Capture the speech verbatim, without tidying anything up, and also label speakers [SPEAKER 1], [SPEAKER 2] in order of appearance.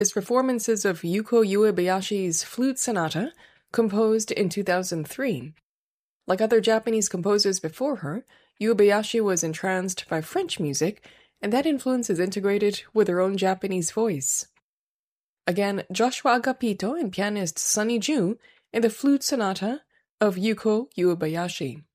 [SPEAKER 1] is performances of Yuko Uebayashi's Flute Sonata, composed in two thousand three. Like other Japanese composers before her, Uebayashi was entranced by French music, and that influence is integrated with her own Japanese voice. Again, Joshua Agapito and pianist Sonny Ju in the Flute Sonata of Yuko Uebayashi.